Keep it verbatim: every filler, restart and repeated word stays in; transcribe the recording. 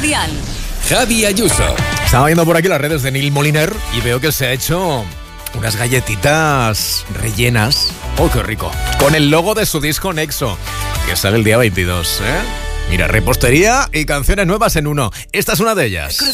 Dial. Javi Ayuso. Estaba viendo por aquí las redes de Neil Moliner y veo que se ha hecho unas galletitas rellenas. ¡Oh, qué rico! Con el logo de su disco Nexo, que sale el día veintidós, ¿eh? Mira, repostería y canciones nuevas en uno. Esta es una de ellas.